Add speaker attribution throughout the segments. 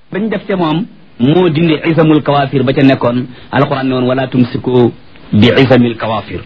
Speaker 1: bañ def ca moom moo dindi isamul kawafir ba ca nekkoon alquran ne woon wala tumsiku bi isamil kawafir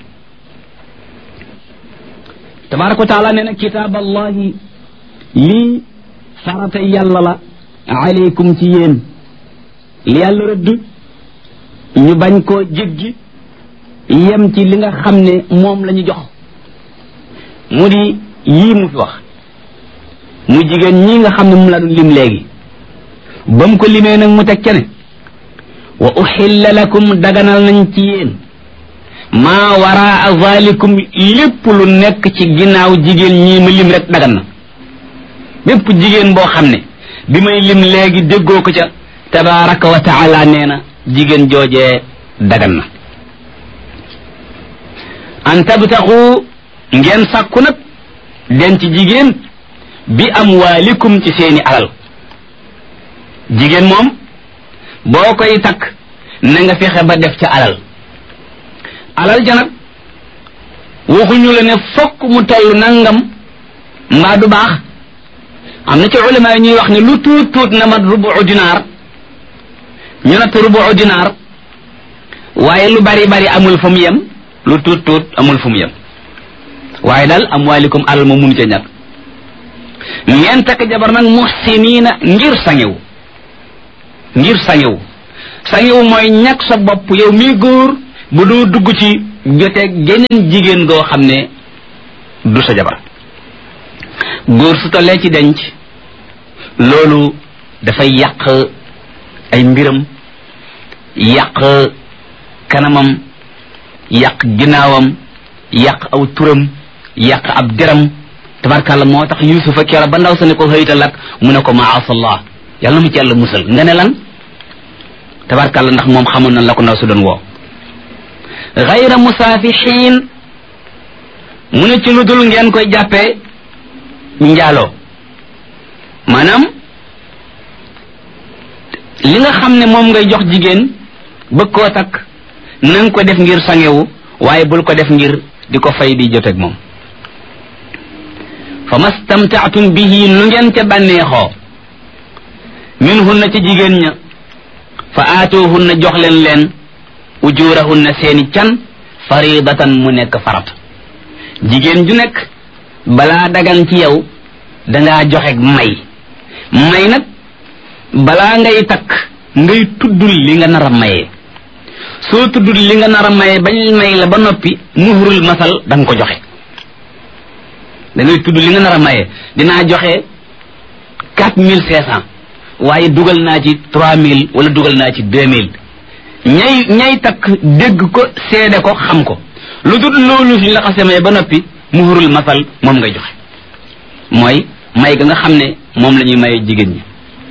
Speaker 1: tabaraka wa taala nee na kitaab allahi lii farata yàlla la aleykum ci yéen li yàlla rëdd ñu bañ koo jéggi yem ci li nga xam ne moom la ñu jox mu di yii mu fi wax mu jigéen ñi nga xam ne mu la doon lim léegi ba mu ko limee nag mu teg ca ne wa uxilla lakum daganal nañ ci yéen maa waraa zalikum lépp lu nekk ci ginnaaw jigéen ñii ma lim rek dagan na bépp jigéen boo xam ne bi may lim léegi déggoo ko ca tabaraka wa taala nee na jigéen joojee dagan na an tabtaxu ngeen sàkku nag denc jigéen bi amwaalikum ci seeni alal jigéen moom boo koy takk na nga fexe ba def ca alal ja nag waxuñu la ne fokk mu toll nangam mbaa du baax am na ci ulama yi ñuy wax ne lu tuut tuut na mat rubu dinaar ñu natt rubu dinaar waaye lu bari bari amul fu mu yem lu tuut tuut amul fu mu yem waaye daal amwaalikum alal ma mun ca ñàkk ngeen takk jabar nag muhsiniina ngir sangewu mooy ñàkk sa bopp yow mii góor bu doo dugg ci joteeg geneen jigéen goo xam ne du sa jabar góor su tollee ci denc loolu dafay yàq ay mbiram yàq kanamam yàq ginnaawam yàq aw turam yàq ab deram tabarkàlla moo tax yusufa keroog ba ndaw sa ne ko xëyta lak mu ne ko maasallah yàlla na mu ci yàlla musal nga ne lan tabarkàlla ndax moom xamoon na la ko ndaw su doon woo gayra musaafixiin mu ne ci lu dul ngeen koy jàppee njaaloo maanaam li nga xam ne moom ngay jox jigéen bëgg koo takk na nga ko def ngir sangewu waaye bul ko def ngir di ko fay di joteeg moom fa mastamtaatum bihi lu ngeen ca bànneexoo minhunna ci jigéen ña fa aatuhunna jox leen ujurahunna seeni can faridatan mu nekk farat jigéen ju nekk balaa dagan ci yow dangaa joxe may nag balaa ngay takk ngay tuddul li nga nar a mayee soo tuddul li nga nar a mayee bañ may la ba noppi muhrul masal da nga ko joxe da ngay tudd li nga nar a mayee dinaa joxe 4500 waaye dugal naa ci 3000 wala dugal naa ci 2000 ñay takk dégg ko seede ko xam ko lu dul loolu suñ la xasee maye ba noppi muhrul masal moom ngay joxe mooy may ga nga xam ne moom la ñuy maye jigéen ñi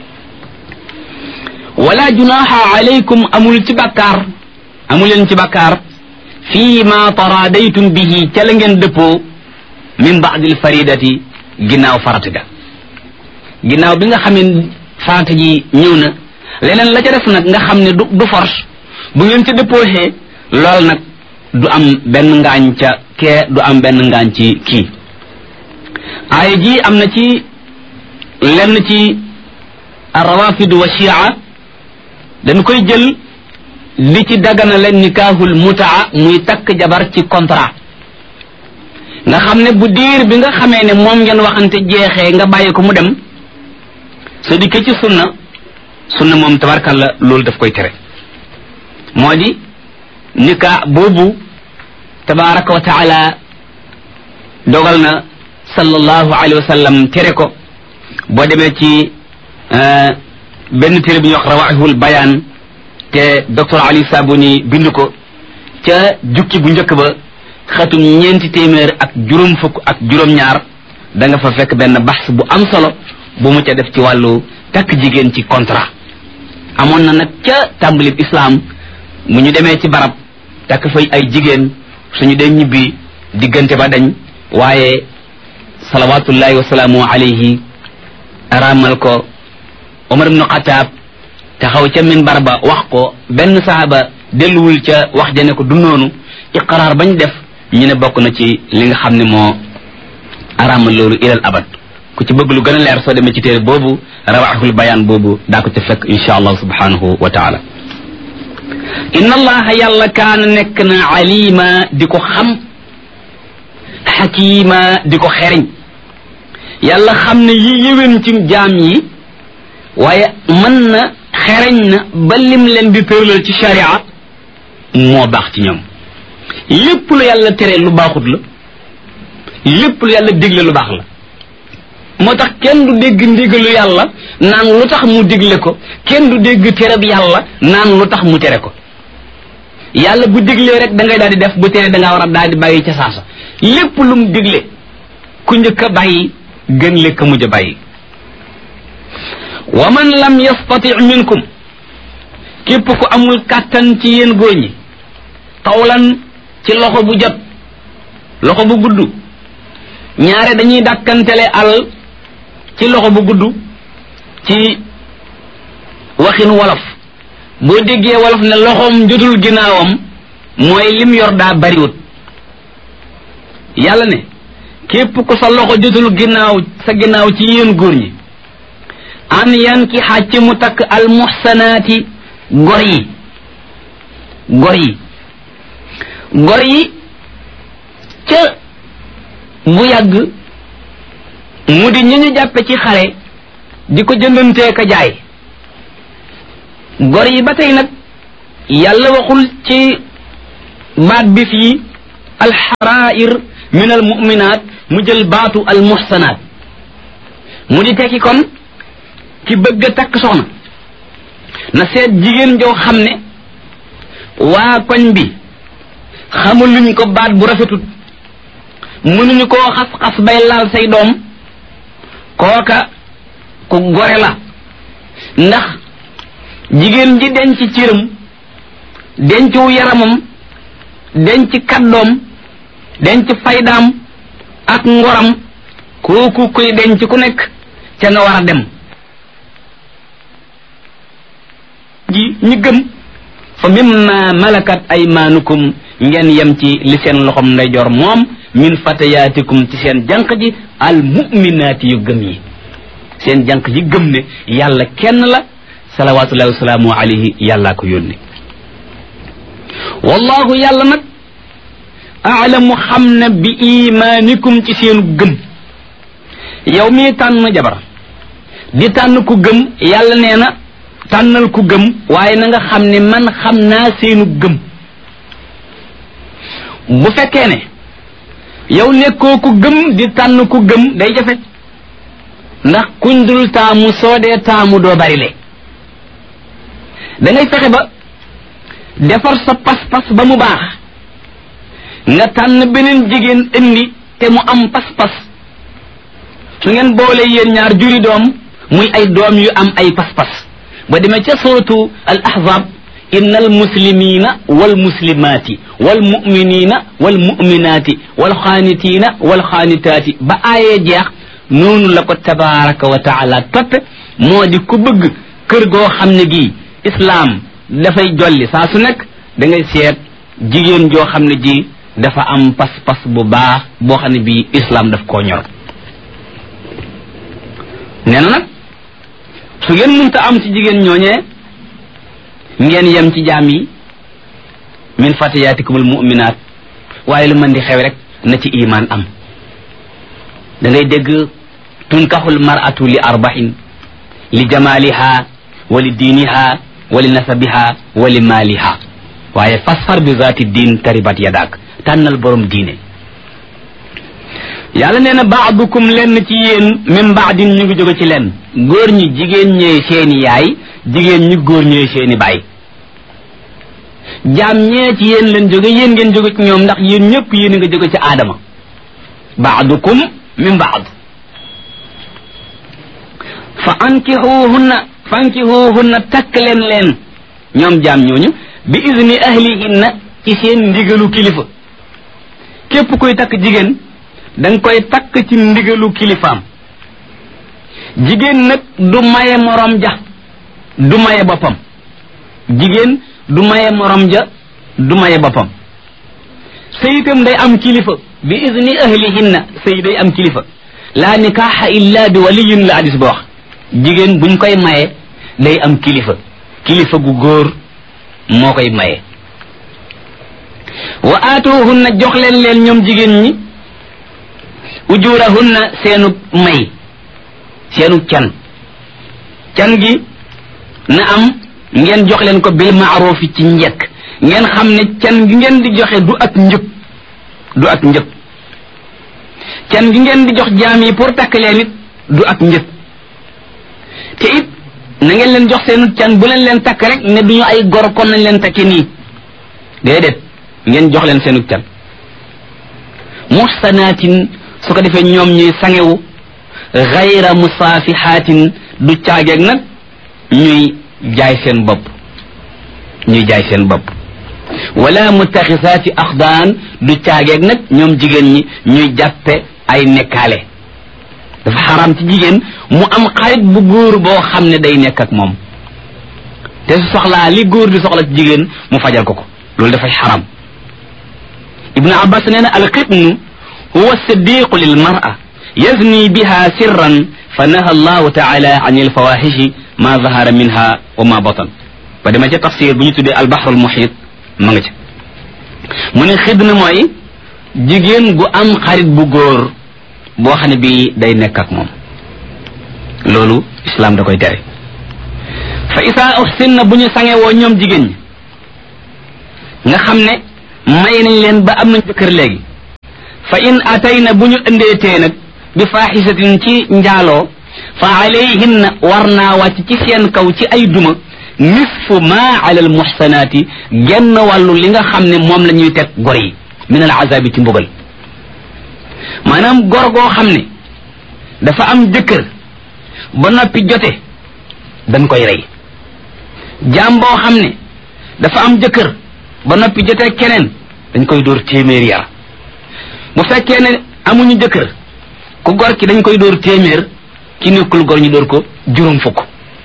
Speaker 1: wala junaha alaykum amul leen ci bàkkaar fii ma taradaytum bihi ca la ngeen dëppoo min baadil faridati ginnaaw farata ga ginnaaw bi nga xam ne farata ji ñëw na leneen la ca def nag nga xam ne du force bu ngeen ca dëppooxee lool nag du am benn ngaañ ca kee du am benn ngaañ ci kii aaya ji am na ci lenn ci rawafid wa shia dañ koy jël li ci dagana leen nikaahul mutaa muy takk jabar ci contrat nga xam ne bu diir bi nga xamee ne moom ngeen waxante jeexee nga bàyyi ko mu dem soo dikkee ci sunna moom tabarkàlla loolu daf koy tere moo di nikaa boobu tabaraka wa taala dogal na sallallahu alayhi wa sallam tere ko boo demee ci benn téere bu ñuy wax rawaihul bayaan te docteur Ali Sabuni bind ko ca jukki bu njëkk ba xatum 400 ak juróom fukk ak juróom-ñaar da nga fa fekk benn baxs bu am solo bu mu ca def ci wàllu takk jigéen ci contrat amoon na nag ca tàmbalib islam mu ñu demee ci barab takk fay ay jigéen suñu dee ñibbi diggante ba dañ waaye salawatullahi wa salaamu alayhi aramal ko Omar ibn Khattab taxaw ca minbar ba wax ko benn saxaaba delluwul ca wax ja ne ko du noonu iqraar bañ def ñu ne bokk na ci li nga xam ne moo aramal loolu ilal abad ku ci bëgg lu gën a leer soo demee ci téere boobu rawaxul bayaan boobu daa ko ca fekk insha allah subhanahu wa taala. inna allaha yàlla kaana nekk na alima di ko xam, xakima di ko xeriñ. yàlla xam ne yi yëwén ci jaam yi waaye mën na xereñ na ba lim leen di tëralal ci sharia moo baax ci ñoom. lépp lu yàlla tere lu baaxut la, lépp lu yàlla digle lu baax la. moo tax kenn du dégg ndigalu yàlla naan lu tax mu digle ko, kenn du dégg tereb yàlla naan lu tax mu tere ko. yàlla bu diglee rek da ngay daal di def, bu tere da ngaa war a daal di bàyyi ca saasa. lépp lu mu digle ku njëkk a bàyyi gën le ka mujj a bàyyi. wa man lam yastati minkum, képp ku amul kàttan ci yéen góor ñi, tawlan ci loxo bu jot, loxo bu gudd. ñaare dañuy dàkkantele al ci loxo bu gudd ci waxin wolof. boo déggee wolof ne loxoom jotul ginnaawam mooy lim yor daa bariwut. yàlla ne képp ku sa loxo jotul ginnaaw sa ginnaaw ci yéen góor ñi, an yan ki xàcc mu takk al muhsanaati gor yi. gor yi ca bu yàgg mu di ñu ñu jàppe ci xare di ko jëndantee ka jaay. gor yi ba tey nag yàlla waxul ci baat bi fii alxarair min al muminat, mu jël baatu al muhsanaat, mu di tekki kon ki bëgg a takk soxna na seet jigéen joo xam ne waa koñ bi xamul luñ ko baat bu rafetut, mënuñu koo xas-xas bay laal say doom. kooka ku gore la, ndax jigéen ji denc cëram, dencu yaramam, denc kàddoom, denc faydaam ak ngoram, kooku koy denc ku nekk ca nga war a dem. ji ñi gëm fa mimma malakat aymaanukum, ngeen yem ci li seen loxom ndeyjoor moom, min fatayaatikum ci seen jànq ji al mu'minaati yu gëm yi, seen jànq ji gëm ne yàlla kenn la, salawaatullahi wa salaamu alayhi, yàllaa ko yónni. wallahu yàlla nag aalamu xam na bi imaanikum ci seenu gëm. yow mii tànn jabar di tànn ku gëm, yàlla nee na tànnal ku gëm, waaye na nga xam ne man xam naa seenu gëm. bu fekkee ne yow nekkoo ku gëm di tànn ku gëm day jafe, ndax kuñ dul taamu soo dee taamu doo bari le. da ngay fexe ba defar sa pas-pas ba mu baax, nga tànn beneen jigéen indi te mu am pas-pas. su ngeen boole yéen ñaar juri doom muy ay doom yu am ay pas-pas. ba demee ca suratu al ahzab, inna al muslimina wal muslimaati wal muminina wal muminaati wal xaanitiina wal xaanitaati ba aayee jeex. noonu la ko tabaraka wa taala toppe. moo di ku bëgg kër goo xam ne gii islaam dafay jolli saa su nekk, da ngay seet jigéen joo xam ne ji dafa am pas-pas bu baax boo xam ne bii islaam daf koo ñor. nee na nag su ngeen mënta am ci jigéen ñooñee, ngeen yem ci jaam yi min fatayaatikumul mu'minaat, waaye lu mën di xew rek na ci imaan am. da ngay dégg tunkaxul mar'atu li arba'in, li jamaliha wa li diiniha wa li nasabiha wa li maaliha, waaye fasfar bi zaati diin taribat yadak, tànnal borom diine. yàlla nee na baadukum lenn ci yéen min baadin ñu ngi jóge ci lenn. góor ñi jigéen ñee seeni yaay, jigéen ñi góor ñee seeni baay. jaam ñee ci yéen leen jóge, yéen ngeen jóge ci ñoom, ndax yéen ñëpp yéen a nga jóge ci aadama. baadukum min baad. fa ankihuhunna takk leen ñoom jaam ñooñu bi izni ahlihinna ci seen ndigalu kilifa. képp koy takk jigéen danga koy takk ci ndigalu kilifaam. jigéen nag du maye morom ja, du maye boppam. jigéen du maye morom ja, du maye boppam. sëy itam day am kilifa bi izni ahlihinna, sëy day am kilifa. laa nikaaxa illa bi waliyin la hadis ba wax jigéen buñ koy maye day am kilifa gu góor moo koy maye. wa aatuhunna jox leen ñoom jigéen ñi ujurahunna seenu may seenu can gi na am ngeen jox leen ko bil maarufi ci njëkk ngeen xam ne can gi ngeen di joxe du ak njëg can gi ngeen di jox jaam yi pour takk leen it du ak njëg te it na ngeen leen jox seenu can bu leen takk rek ne duñu ay gor kon nañ leen takki nii déedéet ngeen jox leen seenu can muhsanatin su ko defee ñoom ñuy sangewu gayra musaafihatin du caageeg nag ñuy jaay seen bopp wala mutaxisaati axdaan du caageeg nag ñoom jigéen ñi ñuy jàppe ay nekkaale dafa xaraam ci jigéen mu am xarit bu góor boo xam ne day nekk ak moom te su soxlaa li góor di soxla ci jigéen mu fajal ko loolu dafay xaraam. ibnu abbas nee na alxitnu huwa siddiqu lil mar'a yazni biha sirran fa naha allahu taala an alfawahishi ma zahara minha wa ma batan ba dama ca tafsir bu ñu tuddee albahrul muhit ma nga ca mu ne xidna mooy jigéen gu am xarit bu góor boo xam ne bi day nekk ak moom loolu islam da koy tere. fa isa uhsinna bu ñu sangewoo ñoom jigéen ñi nga xam ne may nañ leen ba am nañ jëkkër léegi fa in atayna bu ñu ëndeetee nag bi faaxisatin ci njaaloo fa alayhinna war naa wàcc ci seen kaw ci ay duma nisfu ma ala al muhsanaati genn wàllu li nga xam ne moom la ñuy teg gor yi min al azabi ci mbugal maanaam gor goo xam ne dafa am jëkkër ba noppi jote dañ koy rey jaam boo xam ne dafa am jëkkër ba noppi jote keneen dañ koy dóor téeméer yar bu fekkee ne amuñu jëkkër ku gor ki dañ koy dóor téeméer ki nekkul gor ñu dóor ko juróom fukk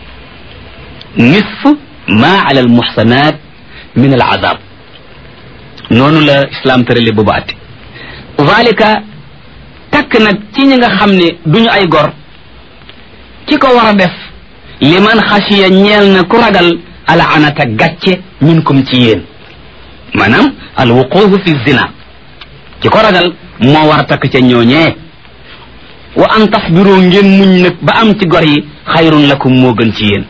Speaker 1: nisf ma ala al muhsanat min al azab noonu la islam tërale boobu atti zalika takk nag ci ñi nga xam ne duñu ay gor ki ko war a def liman xasiya ñeel na ku ragal al anata gàcce minkum ci yéen maanaam al wuqufu fi zina ki ko ragal moo war a takk ca ñooñee wa an tasbiru ngeen muñ nag ba am ci gor yi xayrun lakum moo gën ci yéen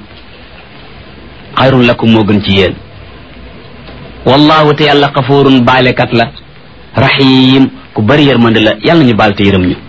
Speaker 1: wallahu te yàlla xafuurun baalekat la rahim ku bari yërmande la yàlla ñu baal te yërëm ñu.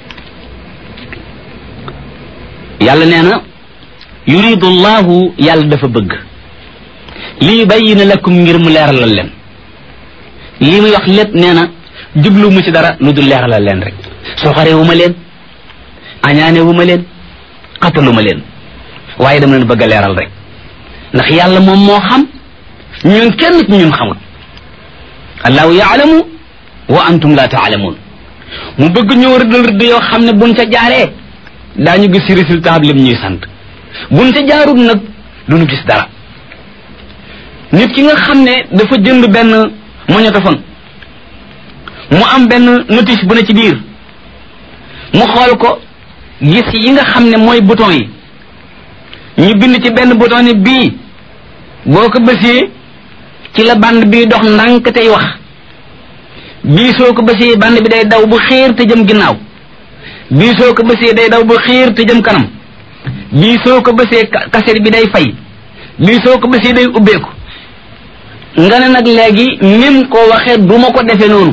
Speaker 1: yàlla nee na yuridu llahu yàlla dafa bëgg li yubayyina lakum ngir mu leeralal leen li muy wax lépp nee na jublu mu ci dara lu dul leeralal leen rek soxare wu ma leen añaane wu ma leen xatalu ma leen waaye dama leen bëgg a leeral rek ndax yàlla moom moo xam ñun kenn ci ñun xamul allahu yaalamu wa antum la taalamuun mu bëgg ñoo rëdd yoo xam ne buñ ca jaaree daañu gis ci résultat bi lim ñuy sant buñ ca jaarul nag duñu gis dara. nit ki nga xam ne dafa jënd benn magnétophone mu am benn notice bu ne ci biir mu xool ko gis yi nga xam ne mooy bouton yi ñu bind ci benn bouton ni bii boo ko bësee ci la bande bi dox ndànk tey wax bii soo ko bësee bande bi day daw bu xiir te jëm ginnaaw bii soo ko bësee day daw bu xiir te jëm kanam bii soo ko bësee cassette bi day fay bii soo ko bësee day ubbeeku nga ne nag léegi nim ko waxee du ma ko defee noonu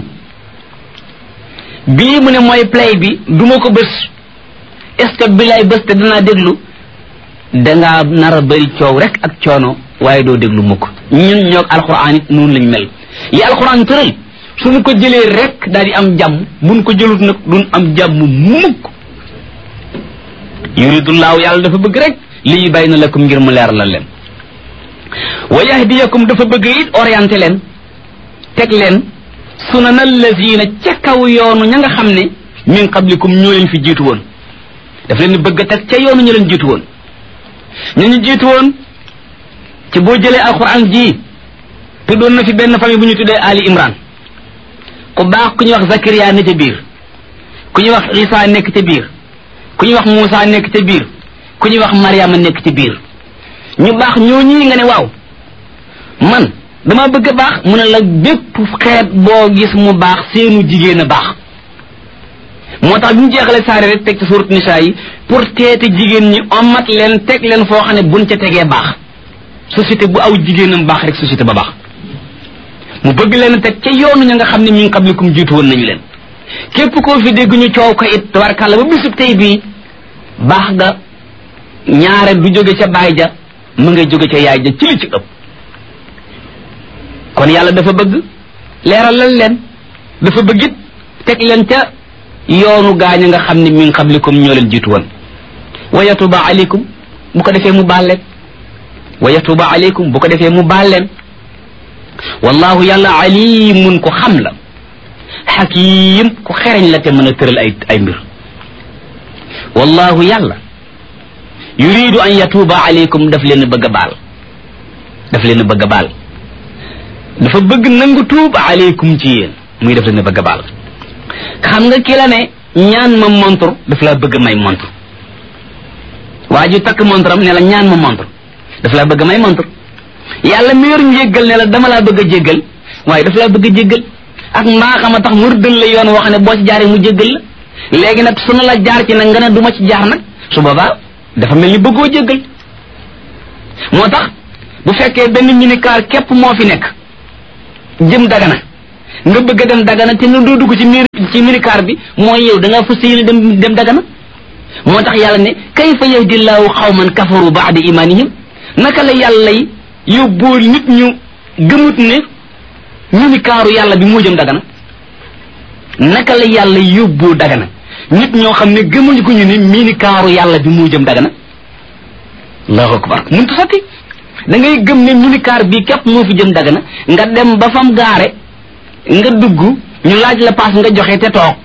Speaker 1: bii mu ne mooy play bi du ma ko bës est-ce que bi lay bës te danaa déglu dangaa nar a bëri coow rek ak coono waaye doo déglu mukk ñun ñoog alxuraan it noonu lañ mel li alxuraan tëral suñu ko jëlee rek daal di am jàmm buñ ko jëlut nag duñ am jàmm mukk yuridullahu yàlla dafa bëgg rek li yubayna lakum ngir mu leer la leen wa yahdiyakum dafa bëgg it orienté leen teg leen sunanal lazina ca kaw yoonu ña nga xam ne min qablikum ñoo leen fi jiitu woon daf leen bëgg a teg ca yoonu ñu leen jiitu woon ñu jiitu woon ci boo jëlee alquran ji tuddoon na fi benn famille bu ñu tuddee Ali Imran ku baax ku ñuy wax Zakariya ne ca biir ku ñuy wax Isa nekk ca biir ku ñuy wax Muusa nekk ca biir ku ñuy wax Mariama nekk ci biir ñu baax ñooñi nga ne waaw man dama bëgg a baax mu ne la bépp xeet boo gis mu baax seenu jigéen a baax moo tax bi ñu jeexale saare rek teg ci suurat Nisaa yi pour teete jigéen ñi omat leen teg leen foo xam ne buñ ca tegee baax société bu aw jigéenam baax rek société ba baax mu bëgg leen teg ca yoonu ña nga xam ne min qablikum jiitu woon nañu leen képp koo fi dégg ñu coow ko it tabarkàlla ba bisub tey bii baax ga ñaare du jóge ca baay ja mu ngay jóge ca yaay ja ci li ci ëpp kon yàlla dafa bëgg leeralal leen dafa bëgg it teg leen ca yoonu gaañ nga xam ne min qablikum ñoo leen jiitu woon wa yatuba alaykum bu ko defee mu baal leen wa yatuba alaykum bu ko defee mu baal leen wallahu yàlla alimun ko xam la xakim ku xereñ la te mën a tëral ay mbir wallahu yàlla yuridu an yatuba alaykum daf leen bëgg a baal daf leen bëgg a baal dafa bëgg nangu tuub alaykum ci yéen muy daf leen bëgg a baal xam nga ki la ne ñaan ma montre daf laa bëgg may montre waa ju takk montre am ne la ñaan ma montre daf laa bëgg may montre yàlla mi yor njéggal ne la dama laa bëgg a jéggal waaye daf laa bëgg a jéggal ak mbaaxam a tax mu rëddal la yoon wax ne boo ci jaaree mu jéggal la léegi nag su na la jaar ci nag nga ne du ma ci jaar nag su boobaa dafa mel ni bëggoo jéggal moo tax bu fekkee benn minicar képp moo fi nekk jëm Dagana nga bëgg a dem Dagana te nga doo dugg ci minicar bi mooy yow da ngaa fas yéene dem Dagana moo tax yàlla ne kayfa yahdillahu xawman kafaru ba'da imanihim naka la yàlla yóbboo nit ñu gëmut ne minikaaru yàlla bi moo jëm Dagana naka la yàlla yóbboo Dagana nit ñoo xam ne gëmuñu ko ñu ne minikaaru yàlla bi moo jëm Dagana allahu akbar mun ta sotti da ngay gëm ne minikaar bi képp moo fi jëm Dagana nga dem ba fam gaare nga dugg ñu laaj la paas nga joxe te toog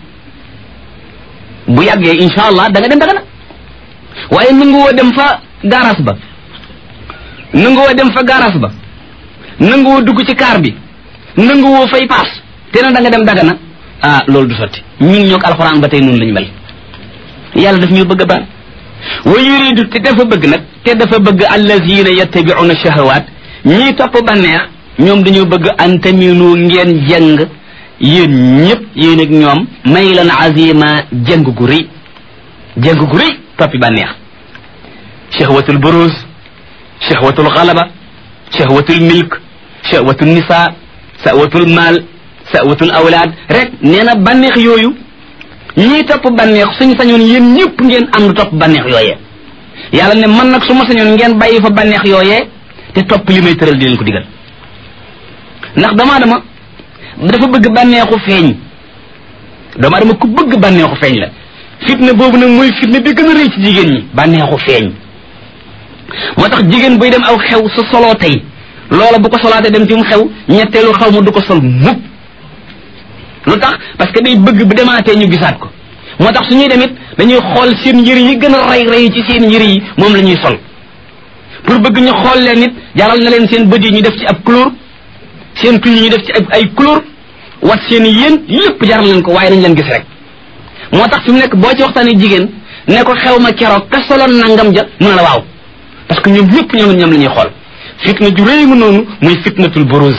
Speaker 1: bu yàggee insha allah da nga dem Dagana waaye nanguwoo dem fa gaaraas ba nanguwoo dem fa gaaraas ba nanguwoo dugg ci kaar bi nanguwoo fay paas te na da nga dem Dagana ah loolu du sotti ñun ñoo ko alxuraan ba tey noonu la ñu mel yàlla daf ñu bëgg a baal wa yuridu te dafa bëgg nag te dafa bëgg allazina yattabi'una shahawaat ñii topp banneex ñoom dañoo bëgg an taminu ngeen jeng yéen ñëpp yéen ak ñoom maylan azima jeng gu rëy toppi banneex shahwatul buruz shahwatul ghalaba shahwatul milk shahwatul nisa shahwatul maal shahwatul awlaad rek nee na banneex yooyu ñii topp banneex suñu sañoon yéen ñëpp ngeen am lu topp banneex yooyee yàlla ne man nag su ma sañoon ngeen bàyyi fa banneex yooyee te topp li may tëral di leen ko digal ndax dama dafa bëgg bànneexu feeñ dama ku bëgg bànneexu feeñ la fitna boobu nag mooy fitna bi gën a rëy ci jigéen ñi bànneexu feeñ moo tax jigéen buy dem aw xew sa soloo tey loola bu ko solaatee dem fi mu xew ñetteelu xaw ma du ko sol mukk lu tax parce que day bëgg bu demaatee ñu gisaat ko moo tax su ñuy demit dañuy xool seen yëre yi gën a rey ci seen yëre yi moom la ñuy sol pour bëgg ñu xool leen nit jaral na leen seen bët yi ñu def ci ab couleur seen tuñ ñu def ci ay couleur wat seen yéen lépp jaral leen ko waaye nañ leen gis rek moo tax fi mu nekk boo ci waxtaanee jigéen ne ko xew ma keroog ka soloon nangam ja mu ne la waaw parce que ñoom ñëpp ñoom la ñuy xool fitna ju rëy mu noonu muy fitnatul buruz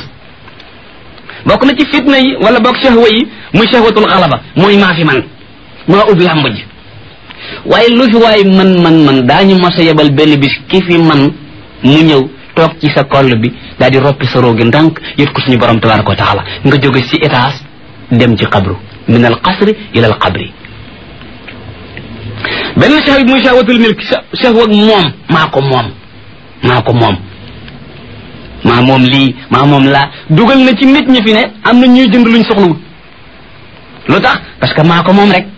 Speaker 1: bokk na ci fitna yi wala bokk shahwa yi muy shahwatul xalaba mooy maa fi man maa ubbi làmb ji waaye lu fi waaye man daañu mos a yebal benn bis ki fi man mu ñëw toog ci sa koll bi daal di roppi sa roogi ndànk yët ko suñu borom tabaraka wa taala nga jóge ci étage dem ci xabru min al qasri ila al qabri benn shahwa muy shahwatul milk shahwa moom maa moom lii maa moom laa dugal na ci nit ñi fi ne am na ñuy jënd luñ soxlawut lu tax parce que maa ko moom rek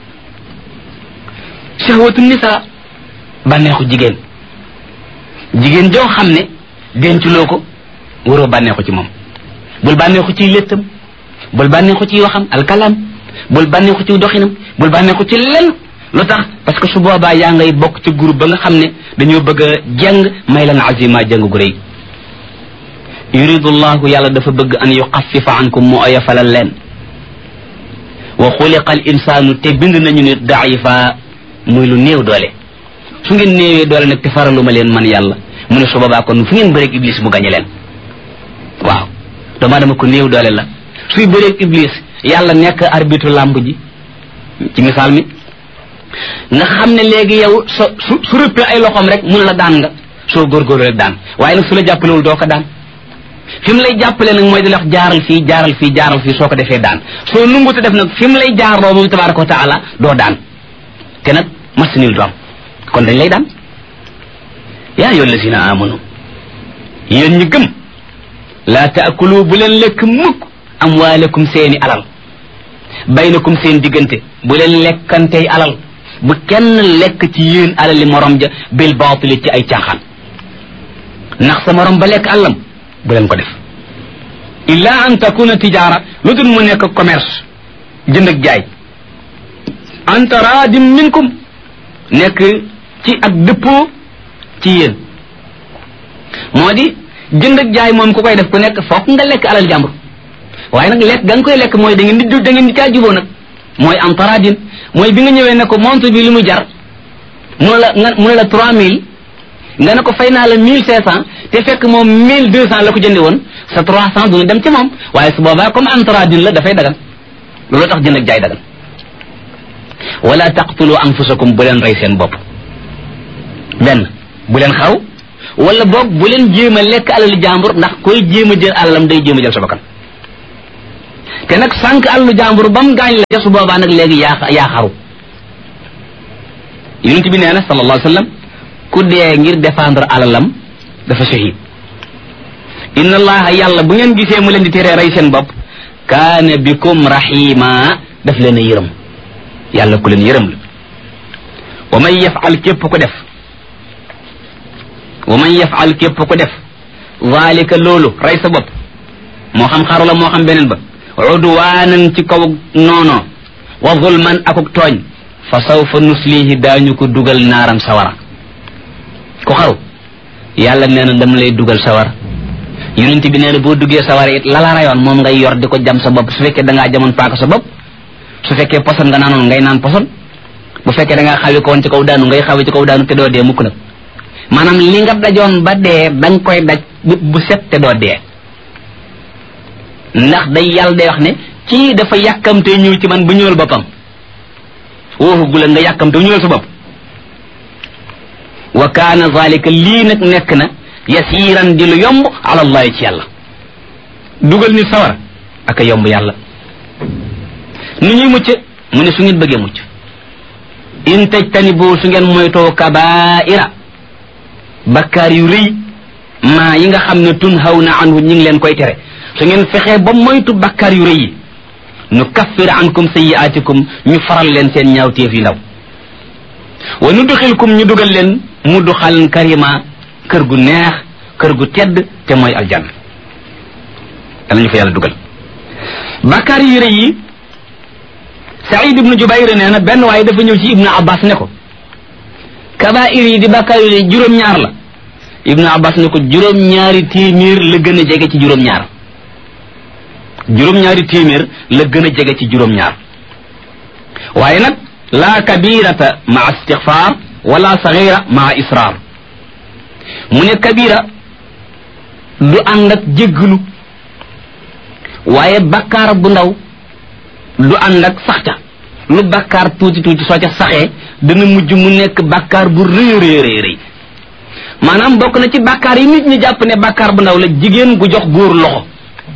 Speaker 1: shahwatu nisa bànneexu jigéen joo xam ne denculoo ko waroo bànneexu ci moom bul bànneexu ciy léttam bul bànneexu ciy waxam alkalam bul bànneexu ci doxinam bul bànneexu ci lenn lu tax parce que su boobaa yaa ngay bokk ci groupe ba nga xam ne dañoo bëgg a jàng may lan azima jàng gu rëy yuridu llahu yàlla dafa bëgg an yuxafifa ankum mu oyofalal leen wa xuliqa al insaanu te bind nañu nit daifa muy lu néew doole su ngeen néewee doole nag te faraluma leen man yàlla mu ne su boobaa kon fu ngeen bëreeg iblis mu gañe leen waaw doomu aadama ko néew doole la suy bëreeg iblis yàlla nekk arbitre lamb ji ci misaal mi nga xam ne léegi yow su rëppee ay loxoom rek mun la daan nga soo góorgóorlu rek daan waaye nag su la jàppalewul doo ko daan fi mu lay jàppale nag mooy di la wax jaaral fii soo ko defee daan soo nungu te def nag fi mu lay jaarloo moom tabaraka wa taala doo daan te nag masinil doom kon dañ lay daan yaa ayyuha allazina amanu yéen ñi gëm laa taakulu bu leen lekk mukk amwaalakum seeni alal baynakum seen diggante bu leen lekkantey alal bu kenn lekk ci yéen alali morom ja bil baatili ci ay caaxaan ndax sa morom ba lekk àllam bu leen ko def illa an takuna tijaara lu dul mu nekk commerce jënd ak jaay an taraadim minkum nekk ci ak dëppoo ci yéen moo di jënd ak jaay moom ku koy def ku nekk fokk nga lekk alal jàmbur waaye nag lekk ga nga koy lekk mooy da ngeen di caa juboo nag mooy am taradin mooy bi nga ñëwee ne ko montre bi li mu jar mu ne la 3000 nga ne ko fay naa la 1500 te fekk moom 1200 la ko jënde woon sa 300 duna dem ci moom waaye su boobaa comme am taradin la dafay dagan loolu tax jënd ak jaay dagan wala taqtulu anfusakum bu leen rey seen bopp benn bu leen xaw wala boog bu leen jéem a lekk alali jàmbur ndax koy jéem a jël alalam day jéem a jël sa bakkan te nag sànq alalu jàmbur ba mu gaañ la su boobaa nag léegi yaa xaru yonent bi nee na sallallahu alayhi wa sallam ku dee ngir défendre alalam dafa shahid inna allaha yàlla bu ngeen gisee mu leen di teree rey seen bopp kaana bikum rahima daf leen a yërëm yàlla ku leen yërëm la wa man yafal képp ko def wa man yafal képp ko def zalika loolu rey sa bopp moo xam xaru la moo xam beneen ba udwaanan ci kaw noono wa zulman akuk tooñ fa sawfa nuslihi daañu ko dugal naaram sawara ku xaru yàlla nee na dama lay dugal sawara yonent bi nee na boo duggee sawara it lala rayoon moom ngay yor di ko jam sa bopp su fekkee da ngaa jamoon paaka sa bopp su fekkee poson nga naanoon ngay naan poson bu fekkee da ngaa xawi ko woon ci kaw daanu ngay xawi ci kaw daanu te doo dee mukk nag maanaam li nga dajoon ba dee da nga koy daj bu set te doo dee ndax day yàlla day wax ne kii dafa yàkkamtee ñëw ci man bu ñëwal boppam woofu gula nga yàkkamte ñëwal sa bopp wa kaana zalika lii nag nekk na yasiran di lu yomb ala allahi ci yàlla dugal nit sawar ak a yomb yàlla nu ñuy mucc mu ne su ngeen bëggee mucc in tajtanibu su ngeen moytoo kabaira bakkaar yu rëy maa yi nga xam ne tunhawna anhu ñi ngi leen koy tere su ngeen fexee ba moytu bakkaar yu rëy yi nu kaffir ankum sayyi'atikum ñu faral leen seen ñaawteef yu ndaw wa nudxilkum ñu dugal leen mudxalan karima kër gu neex kër gu tedd te mooy aljanna danañu fa yàlla dugal bakkaar yu rëy yi Saïd ibnu Jubayr nee na benn waaye dafa ñëw ci Ibnu Abbas ne ko kabaa'ir yi di bakkaar yu rëy juróom-ñaar la Ibnu Abbas ne ko juróom-ñaari téeméer la gën a jege ci juróom-ñaar juróom-ñaari téeméer la gën a jege ci juróom-ñaar waaye nag laa kabirata maa istixfaar wala sagira maa israar mu ne kabira du ànd ak jéggalu waaye bakkaar bu ndaw du ànd ak sax ca lu bakkaar tuuti tuuti soo ca saxee dana mujj mu nekk bakkaar bu rëy rëy rëy maanaam bokk na ci bakkaar yi nit ñi jàpp ne bakkaar bu ndaw la jigéen gu jox góor loxo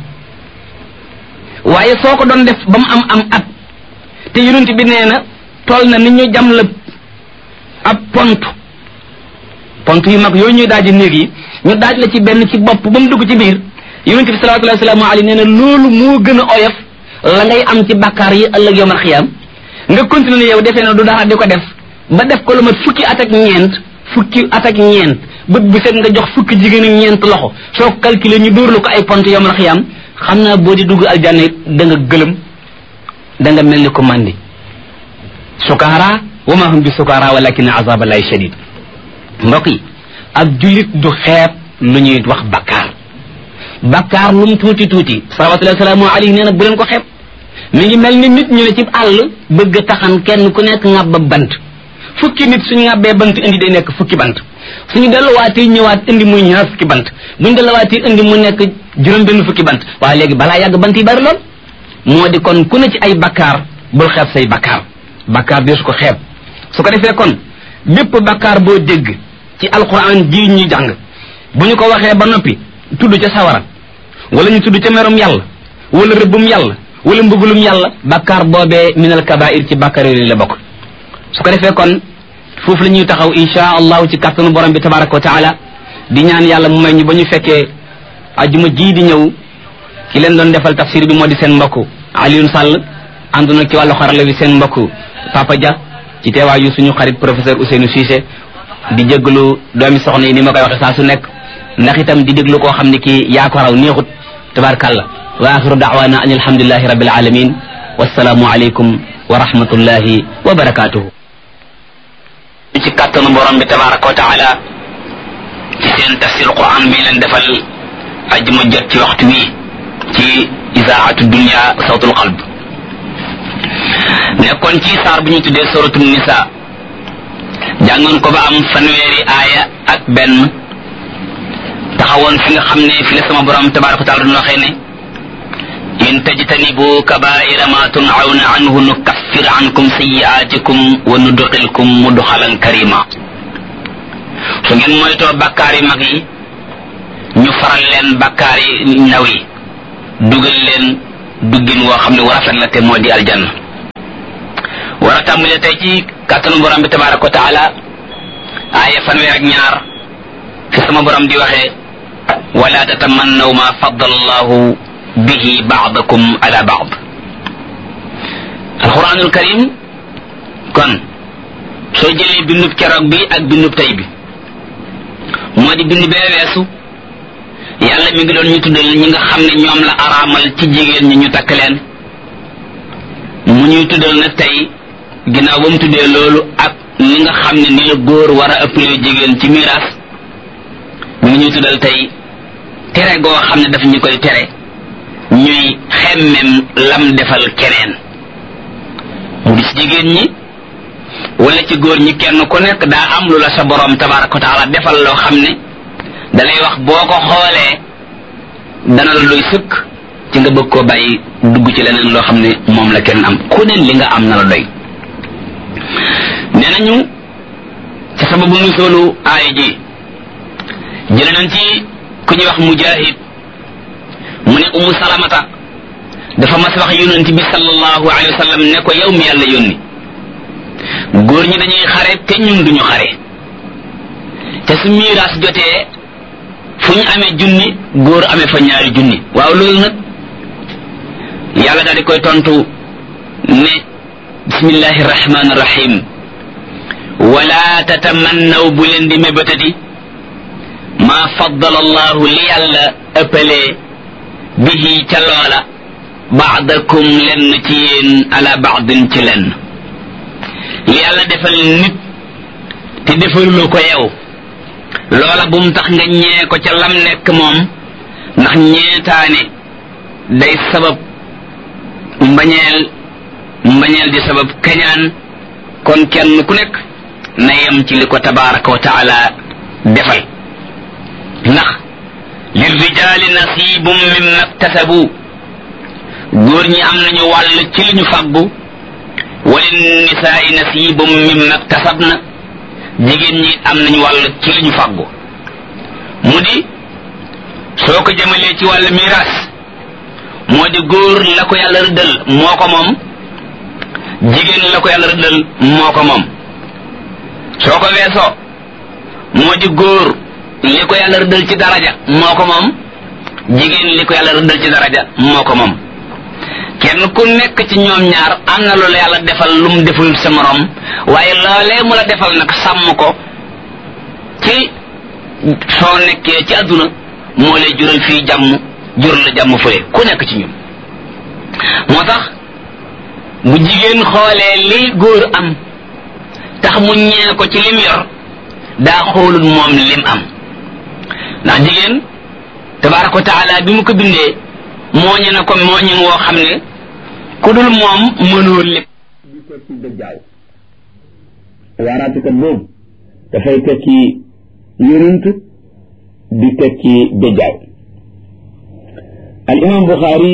Speaker 1: waaye soo ko doon def ba mu am at te yonent bi nee na toll na nit ñu jam la ab pont yu mag yooyu ñuy daaji néeg yi ñu daaj la ci benn ci bopp ba mu dugg ci biir yonent bi salawaatullahi wa salaamu alayhi nee na loolu moo gën a oyof la ngay am ci bakkaar yi ëllëg yawmal xiyaam nga continuer yow defee na du dara di ko def ba def ko lu mat fukki at ak ñeent bët bu set nga jox fukki jigéen ak ñeent loxo soo ko calculer ñu dóor la ko ay pont yawmal xiyaam xam naa boo di dugg aljanna it da nga gëlëm da nga mel ni ko mandi sukaara wa ma hum bi sukaara walakin azab allahi shadid mbokk yi ak jullit du xeeb lu ñuy wax bakkaar lu mu tuuti tuuti salawatullahi salaamu alayhi nee na bu leen ko xeeb mi ngi mel ni nit ñu ne ci àll bëgg taxan kenn ku nekk ngàbb bant fukki nit suñu ngàbbee bant indi day nekk fukki bant suñu delluwaatee ñëwaat indi muy ñaar fukki bant buñu delluwaatee indi mu nekk juróom-benn fukki bant waaye léegi balaa yàgg bant yi bari lool moo di kon ku ne ci ay bakkaar bul xeeb say bakkaar deesu ko xeeb su ko defee kon bépp bakkaar boo dégg ci alquran ji ñu jàng bu ñu ko waxee ba noppi tudd ca sawara wala ñu tudd ca merum yàlla wala rëbbum yàlla wala mbugulum yàlla bakkaar boobee minal kabair ci bakkaar yooyu la bokk su ko defee kon foofu la ñuy taxaw insha allahu ci kàttanu borom bi tabaraka wa taala di ñaan yàlla mu may ñu ba ñu fekkee ajuma ji di ñëw ki leen doon defal tafsir bi moo di seen mbokk Alioune Sall ànd na ci wàllu xarala bi seen mbokk Papa Dia ci teewaayu suñu xarit professeur Ousseynou Cissé di jéggalu doomi soxna yi ni ma koy waxe saa su nekk ndax itam di déglu koo xam ne kii yaa ko raw neexut tabarkalla wa axiru da'wana an alhamdulillahi rabbil alamin wassalaamu aleykum wa rahmatullahi wa barakatuhu ci kàttanu borom bi tabaraka wa taala ci seen tafsir quran bi leen defal ajuma jot ci waxtu wi ci isaatu dunya sawtul qalb nekkoon ci saar bu ñu tuddee suratul nisa jàngoon ko ba am fanweeri aaya ak benn taxawoon fi nga xam ne fi la sama borom tabaraka wa taala doon waxee ne in tajtanibu kabaira ma tun'awna anhu nukaffir ankum sayyi'atikum wa nudkhilkum mudkhalan karima su ngeen moytoo bakkaar yi mag yi ñu faral leen bakkaar yi ndaw yi dugal leen duggin woo xam ne wu rafet la te moo di aljanna war a tàmbale tey ci kàttanu borom bi tabaraka wa taala aaya fanweer ak ñaar fi sama borom di waxee wala tatamannaw ma faddala allahu bihi ba'dakum ala ba'd alquranul karim kon soo jëlee bindub keroog bi ak bindub tey bi moo di bind bee weesu yàlla mi ngi doon ñu tuddal ñi nga xam ne ñoom la araamal ci jigéen ñi ñu takk leen mu ñuy tuddal nag tey ginnaaw ba mu tuddee loolu ak li nga xam ne ni la góor war a ëpplee jigéen ci miraas mu ngi ñuy tuddal tey tere goo xam ne daf ñu koy tere ñuy xemmem lam defal keneen mu di ci jigéen ñi wala ci góor ñi kenn ku nekk daa am lu la sa borom tabaraka wa taala defal loo xam ne dalay wax boo ko xoolee dana la doy sëkk ci nga bëgg koo bàyyi dugg ci leneen loo xam ne moom la kenn am ku ne li nga am na la doy nee nañu ci sababu nusoolu aaya ji jële nañ ci ku ñuy wax mujahid mu ne umu salamata dafa mas wax yonent bi sallallahu alayhi wa sallam ne ko yow mi yàlla yónni góor ñi dañuy xare te ñun duñu xare te su miiraas jotee fu ñu amee junni góor amee fa ñaari junni waaw loolu nag yàlla daal di koy tontu ne bismillahi rahmani rahim wala tatamannaw bu leen di mébatati ma faddala allahu li yàlla ëppalee bihi ca loola baadakum lenn ci yéen ala baadin ci lenn li yàlla defal nit te defaluloo ko yow loola bu mu tax nga ñee ko ca lam nekk moom ndax ñeetaane day sabab mbañeel di sabab kañaan kon kenn ku nekk na yem ci li ko tabaraka wa taala defal ndax lirrijaali nasibum mimma iktasabu góor ñi am nañu wàll ci li ñu faggu walin-nisaai nasibum mimma iktasabna jigéen ñi am nañu wàll ci li ñu faggu mu di soo ko jëmalee ci wàllu miraas moo di góor la ko yàlla rëddal moo ko moom jigéen la ko yàlla rëddal moo ko moom soo ko weesoo moo di góor li ko yàlla rëddal ci daraja moo ko moom jigéen li ko yàlla rëddal ci daraja moo ko moom kenn ku nekk ci ñoom ñaar am na loolu yàlla defal lu mu deful sa morom waaye loolee mu la defal nag sàmm ko ci soo nekkee ci àdduna moo lay jural fii jàmm jural la jàmm fële ku nekk ci ñun moo tax bu jigéen xoolee li góor am tax mu ñee ko ci lim yor daa xoolul moom lim am ndax jigéen tabaraka wa taala bi mu ko bindee mooñe na ko mooñin woo xam ne ku dul moom mënoo lépp
Speaker 2: di ko ci dëjjaaw waaraatikat boobu dafay tekki yonent di tekki bejjaaw al imam Buxaari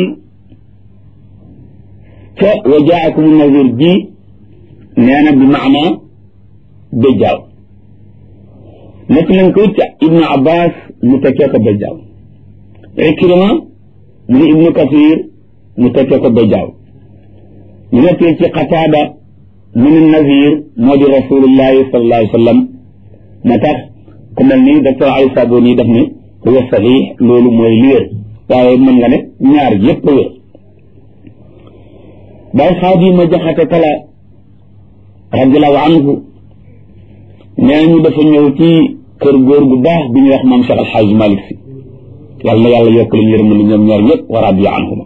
Speaker 2: ca wa jaakum nazir ji nee na bi maana bejjaaw nekk nañ ko ca ibnu abbas mu tekkee ko bejjaaw Ikrima mu ni ibnu kasir mu tekkee ko bejjaaw ñu nekkee ci Qataada mu ni nazir moo di rasulullahi sallallahu alayhi wa sallam moo tax ku mel ni docteur Ali Saboni daf ne huwa sahih loolu mooy li wér waaye mën nga ne ñaar yépp wér Baay Xaadima Jaxate Kala radiallahu anhu nee ñu dafa ñëw ci kër góor gu baax bi ñuy wax maam Cheikh Alxaaj Malik Si yàlla na yàlla yokk leen yërëm ni ñoom ñaar ñëpp wa radiya anhuma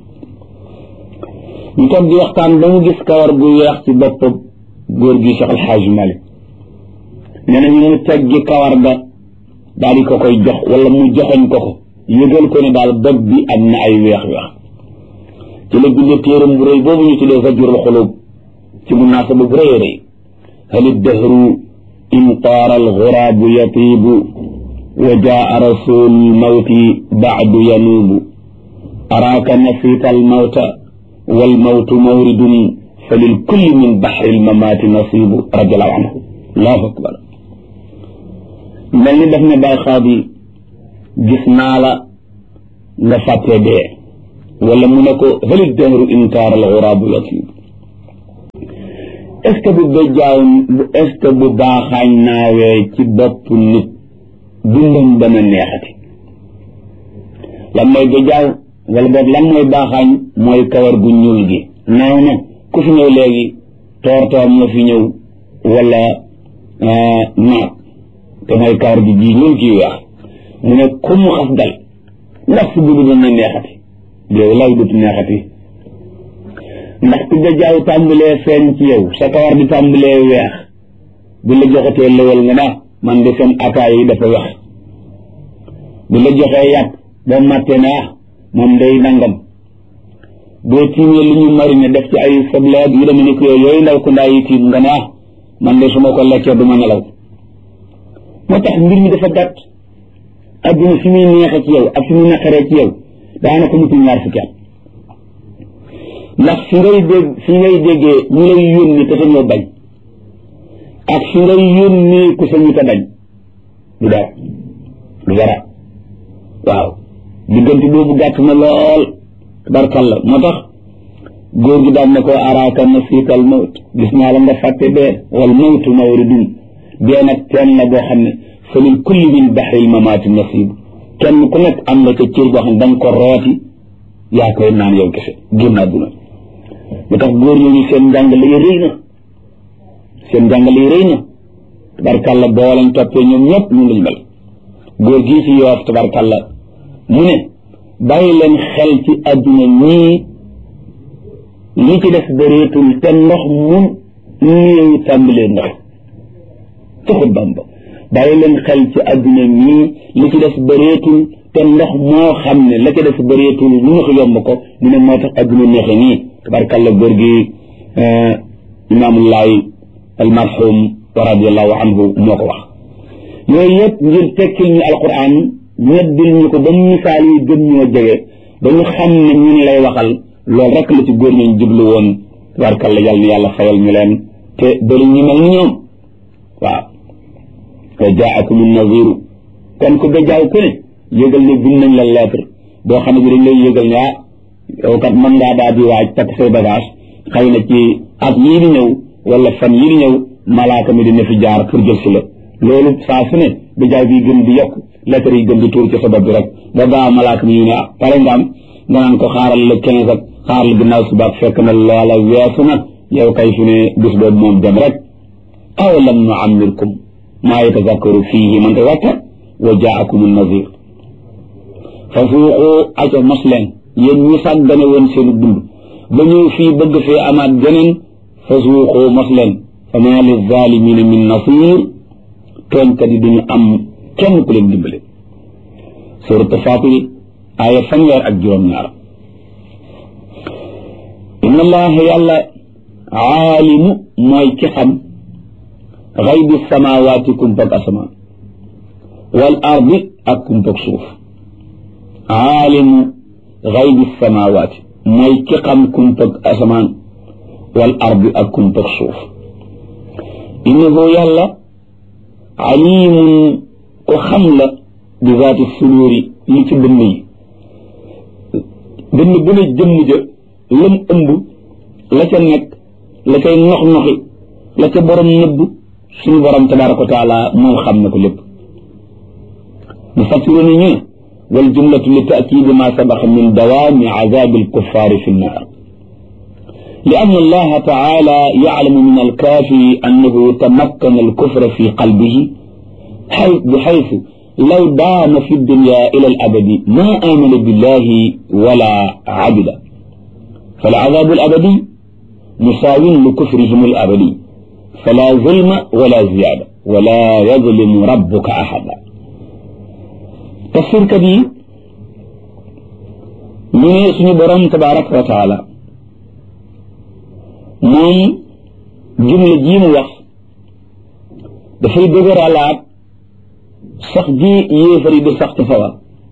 Speaker 2: ñu toog di waxtaan ba mu gis kawar gu weex ci bopp góor gi Cheikh Alxaaj Malik nee na ñu mu teggi kawar ga daal di ko koy jox wala mu joxoñ ko ko yëgal ko ne daal bopp bi am na ay weex-weex ci la bindee téeram bu rëy boobu ñu tuddee Zajrul Xuluub ci munaasaba bu rëy rëy hali dahru in taara alxuraabu yatiibu wa jaa rasul mawti baadu yanuubu araaka nasiita almawta walmawtu mawridun fa lilkulli min baxri almamaati nasiibu radiallahu anhu allahu akbar mel ni daf ne Baay Xaadi gis naa la nga fàttee dee wala mu ne ko hali dahru in taara alxuraabu yatiibu est-ce que bu bejjaaw est-ce que bu baaxaañ naawee ci bopp nit dundam dana neexati lan mooy bejjaaw wala boog lan mooy baaxaañ mooy kawar gu ñuul gi naaw na ku fi ñëw léegi toor ma fi ñëw wala naat te mooy kawar gi ji ñuul ci weex mu ne ku mu xas dal ndax si budu dana neexati yow lay dut neexati ndax ku bejjaaw tàmbalee feeñ ci yow sa kawar di tàmbalee weex bu la joxatee lëwal nga naa man de seen ataay yi dafa weex bu la joxee yàpp boo màttee ne moom day nangam boo tiimee lu ñu marine def ci ay sobleeg yu deme ni ko yooyu ndaw ku ndaa yi tiim nga ne man de su ma ko lekkee du ma nelaw moo tax mbir mi dafa gàtt adduna fi muy neexee ci yow ak fi muy naqaree ci yow daanaka mutul ñaar fukki at ndax fi ngay déggee ñu lay yónni te sañoo bañ ak fi ngay yónni ku sañu te bañ du dara waaw diggante boobu gàtt na lool tabarkalla moo tax góor gi daan ne ko araaka nasiika al mawt gis naa la nga fàtte dee wal mawtu mawridun dee nag teen la boo xam ne fa lil kulli min baxril mamaati nasiib kenn ku nekk am na ca cër boo xam ne da nga ko rooti yaa koy naan yow kese génn àdduna moo tax góor ñooñu seen njàngale yi rëy na tabarkalla boo lañ toppee ñoom ñëpp ñu lañ mel góor gii ci Yoof tabarkalla mu ne bàyyi leen xel ci àdduna ñii li ci def bëreetul te ndox mu néew tàmbalee ndox taxut Bamba bàyyi leen xel ci àdduna ñii li ci def bëreetul te ndox moo xam ne la ci def bëreetul lu na ko yomb ko mu ne moo tax àdduna neexe nii tabarkalla góor gi imaamullahi almarhum wa radiallahu anhu moo ko wax yooyu yëpp ngir tekkil ñu alquran ñeddil ñu ko ba misaal yi gën ñoo jege ba ñu xam ne ñun lay waxal loolu rek la ci góor ñooñu jublu woon tabarkalla yàlla na yàlla fayal ñu leen te bëri ñu mel ni ñoom waaw wa jaakum naziru kon ku bejjaaw ku ne yëgal ne bind nañ la lettre boo xam ne bi dañ lay yëgal ne yow kat mën ngaa daal di waaj takk say bagage xëy na ci at yii di ñëw wala fan yii di ñëw malaaka mi dina fi jaar pour jël si la loolu saa su ne bejjaaw bi gën di yokk lettre yi gën di tuur ci sa bopp bi rek ba baa malaaka mi ñu ne pare nga am nga naan ko xaaral la 15 ak xaaral ginnaaw suba fekk na loola weesu na yow kay fi ne bis boobu moom dem rek aw lam nu'ammirkum maa yatazakkaru fiihi man tazakkar wa jaakum an-nazir fa suuqu aca mos leen yéen ñi sàggane woon seen dund ba ñëw fii bëgg fee amaat geneen fa suuqu mos leen fa maa li zaalimina min nasir tooñkat yi duñu am kenn ku leen dimbale surat Faatir aaya fanweer inna allaha yàlla aalimu mooy ki xam xaybi samawaati kumpag asamaan wal ardi ak kumpag suuf aalimu xaybi samawaati mooy ki xam kumpag asamaan wal ardi ak kumpag suuf innahu yàlla alimun ko xam la bi zaati suduuri li ci dënn yi dënn bu ne jëmm ja lam ëmb la ca nekk la cay nox-noxi la ca borom nëbb suñu borom tabaraka wa taala moom xam na ko lépp mu fassiru ni ñu wal jumlatu li taakidi ma sabaxa min dawaami azabi alkuffaari fi nnaar لأن الله تعالى يعلم من الكافر أنه تمكن الكفر في قلبه بحيث لو دام في الدنيا إلى الأبد ما آمن بالله ولا عبد فالعذاب الأبدي مساو لكفرهم الأبدي فلا ظلم ولا زيادة ولا يظلم ربك أحدا تفسير كبير من اسم برم تبارك وتعالى moom jumla ji mu wax dafay dëgëralaat sax ji yéefar yi di sax ci sawar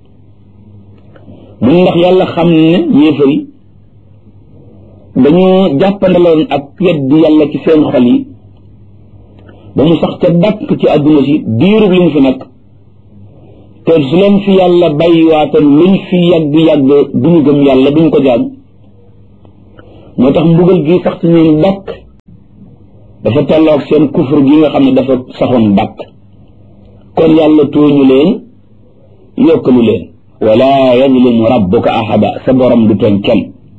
Speaker 2: mun ndax yàlla xam ne yéefar yi dañoo jàppandaloon ak weddi yàlla ci seen xol yi ba mu sax ca dàkk ci àdduna si diirub li mu fi nekk te su leen fi yàlla bàyyiwaatoon luñ fi yàgg-yàgg duñu gëm yàlla duñ ko jaam moo tax mbugal gi sax ci ñoom dàkk dafa tolloog seen kufur gi nga xam ne dafa saxoon dàkk kon yàlla tooñu leen yokkalu leen wala yazlimu rabbuka ahada sa borom du tooñ kenn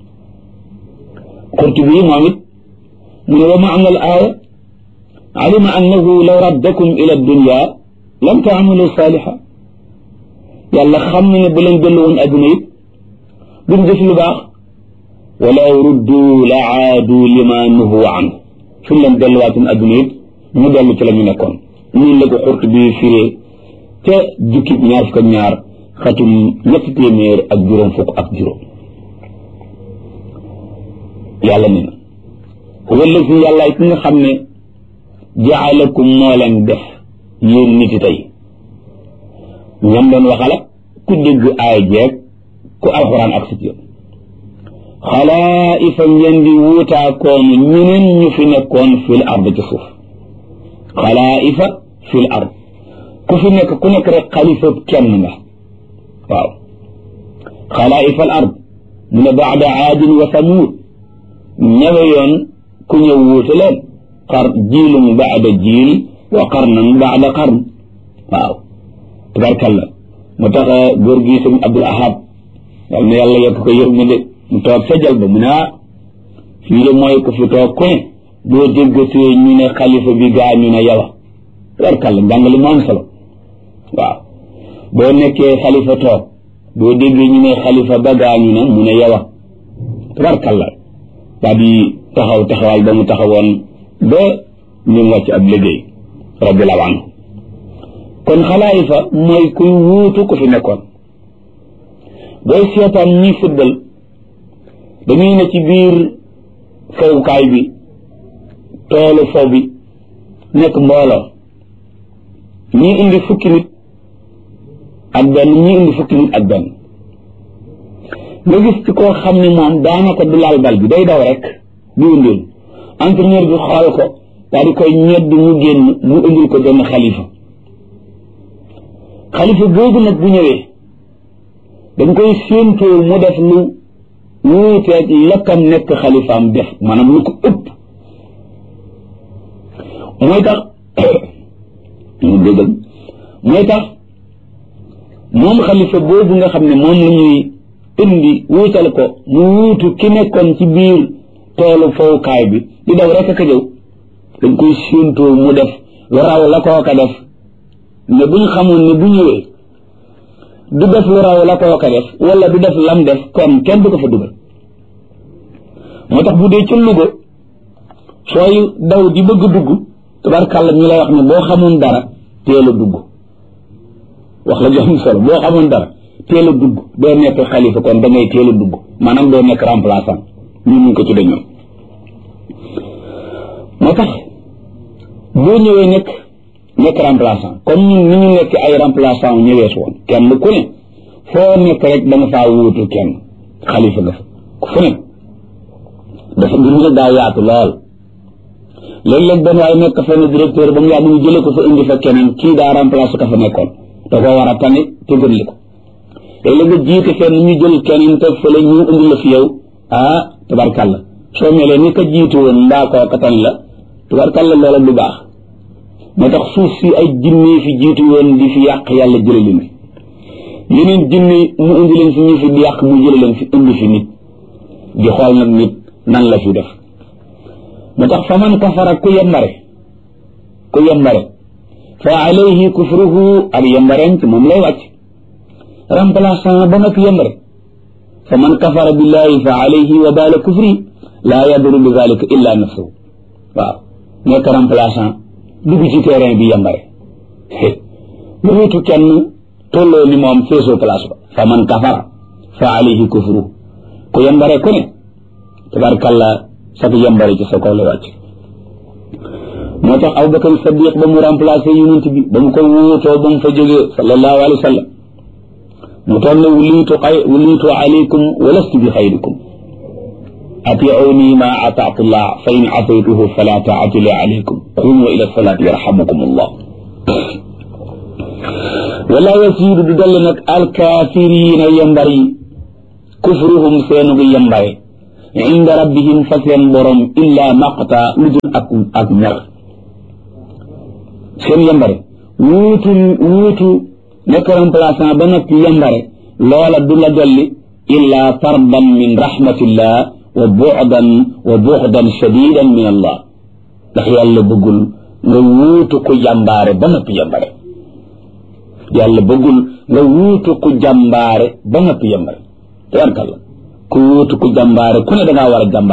Speaker 2: Qurtubi moom it mu ne wa maana al aaya alima annahu law raddakum ila dunya lam taamalu saaliha yàlla xam ne ne bu leen dellu woon adduna it duñ def lu baax walaw ruddu la aadu lima nuhu an suñ leen delluwaatoon adduna it mu dellu ci la ñu nekkoon ñun la ko Qurtubi firee ca jukkib ñaar fukk ak ñaar xatum ñetti téeméer ak juróom fukk ak juróom yàlla ne na wala si yàlla ki nga xam ne jaalakum moo leen def yéen nit yi tey ñoom doon waxala ku dégg aay jeeg ku alxuraan ak sit yoon xalaa'ifa ngeen di wuutaakoon ñeneen ñu fi nekkoon fil ard ci suuf xalaa'ifa fil ard ku fi nekk ku nekk rek xalifa kenn nga waaw xalaa'ifa al ard mu ne baada aadin wa samuud ñëwe yoon ku ñëw wuute leen jiilum baada jiil wa qarnan baada qarn waaw tabarkalla moo tax góor gi sëñ Abdul Ahad yal na yàlla yokk ko yërmande mu toog sa jal ba mu ne fii de mooy ko fi toog ku ne boo déggatee ñu ne xalifa bi gaa ñu ne yow tabarkalla njàngale mu am solo waaw boo nekkee xalifa toog boo déggee ñu ne xalifa ba gaa ñu ne mu ne yow tabarkalla daal di taxaw taxawaay ba mu taxawoon ba ñu wàcc ab liggéey radiyallahu anhu kon xalaayifa mooy kuy wuutu ku fi nekkoon booy seetaan ñi football dañuy ne ci biir fowukaay bi toolu fow bi nekk mbooloo ñii indi fukki nit ak benn ñii indi fukki nit ak benn nga gis ci koo xam ne moom daanaka du laal bal bi day daw rek di wëndeel entraîneur bi xool ko daal di koy ñedd mu génn mu indil ko benn xalifa boobu nag bu ñëwee dañ koy séentoo mu def lu wuuteeg lakkam nekk xalifaam def maanaam lu ko ëpp mooy tax moom xalifa boobu nga xam ne moom la ñuy indi wuutal ko mu wuutu ki nekkoon ci biir toolu fowukaay bi di daw rek ak a jëw dañ koy séentoo mu def lu raw la kooka def ne bu ñu xamoon ne bu ñëwee du def lu raw la kooka def wala du def lam def kon kenn du ko fa dugal moo tax bu dee ci Louga sooy daw di bëgg dugg tabarkàlla ñu lay wax ne boo xamoon dara teel a dugg wax la jox solo boo xamoon dara teel a dugg doo nekk xalifa kon da ngay teel a dugg maanaam doo nekk remplaçant ñu mun ko tudde ñoom moo tax boo ñëwee nekk remplaçant comme ñun ni ñu nekk ay remplaçant ñëwees woon kenn ku ne foo nekk rek da nga faa wuutu kenn xalifa nga fa fu ne dafa mbir mi daa yaatu lool léeg-léeg benn waaye nekk fa ne directeur ba mu yàgg ñu jële ko fa indi fa keneen kii daa remplacé ka fa nekkoon da koo war a tane te gën li ko léeg-léeg nga jiite fenn ñu jël keneen teg fële ñu indi la fi yow tabarkàlla soo melee ni ka jiitu woon mbaa koo ka tan la tabarkàlla loola du baax moo tax suuf si ay jinne fi jiitu woon di fi yàq yàlla jële leen fi yeneen jinne mu indi leen fi ñu fi di yàq mu jële leen fi indi fi nit di xool nag nit nan la fi def moo tax fa man kafara ku yembare fa alayhi kufruhu ak yembareem ci moom lay wàcc remplaçant ba nag yembare fa man kafara billahi fa alayhi wa baala kufri laa yaduru bi zalika illa nafsuhu waaw nekk remplaçant dugg ci terrain bi yembare lu wutu kenn tolloo ni moom feesoo place ba fa man kafara fa alayhi kufruhu ku yembare ku ne tabarkalla sa yembare ci sa kaw la wàcc moo tax Abubakar Sadiq ba mu remplacé yonent bi ba mu ko wuutoo ba mu fa jógee sallallahu alayhi wa sallam mu toll ne wulitu alaykum wa lastu bi xayrikum atiuni ma ataatu llah fa in asaytuhu fala taata li alaykum qumu ila salati yarhamukum allah wala yasiidu du dolli nag alkaafiriina yembar yi kufruhum seenugu yembare inda rabbihim fa seen borom illa maqta lu dul ak mer seen yembare wuutu nekk remplaçant ba nag yembare loola du la dolli illa tardan min rahmatillah wa bu'dan shadidan min allah ndax yàlla bëggul nga wuutu ku jàmbaare ba noppi yembare yàlla bëggul nga wuutu ku jàmbaare ba noppi yembare tabarkalla ku wuutu ku jàmbaare ku ne da ngaa war a jàmbaare